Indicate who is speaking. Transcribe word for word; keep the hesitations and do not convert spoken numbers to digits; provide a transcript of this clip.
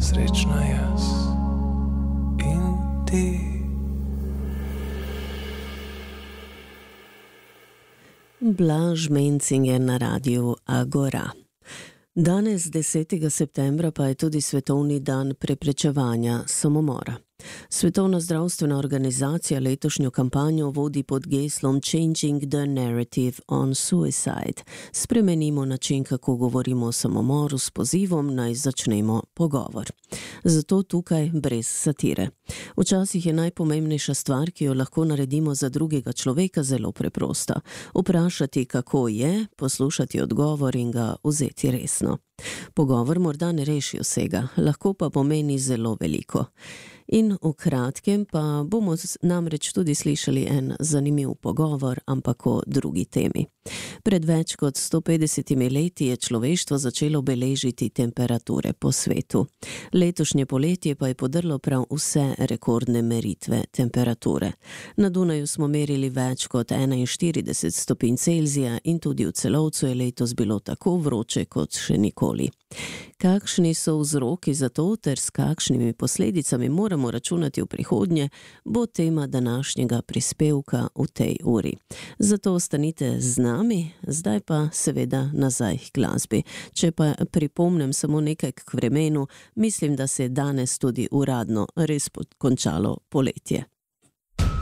Speaker 1: srečna jaz in ti.
Speaker 2: Blaž Mencinger na radiju Agora. Danes, desetega septembra, pa je tudi svetovni dan preprečevanja samomora. Svetovna zdravstvena organizacija letošnjo kampanjo vodi pod geslom Changing the Narrative on Suicide. Spremenimo način, kako govorimo o samomoru, s pozivom naj začnemo pogovor. Zato tukaj brez satire. Včasih je najpomembnejša stvar, ki jo lahko naredimo za drugega človeka, zelo preprosta. Vprašati, kako je, poslušati odgovor in ga vzeti resno. Pogovor morda ne reši vsega, lahko pa pomeni zelo veliko. In v kratkem pa bomo namreč tudi slišali en zanimiv pogovor, ampak o drugi temi. Pred več kot sto petdesetimi leti je človeštvo začelo beležiti temperature po svetu. Letošnje poletje pa je podrlo prav vse rekordne meritve temperature. Na Dunaju smo merili več kot enainštirideset stopinj Celzija in tudi v Celovcu je letos bilo tako vroče kot še nikoli. Kakšni so vzroki za to ter s kakšnimi posledicami moramo računati v prihodnje, bo tema današnjega prispevka v tej uri. Zato ostanite z nami, zdaj pa seveda nazaj k glasbi. Če pa pripomnem samo nekaj k vremenu, mislim, da se je danes tudi uradno res končalo poletje.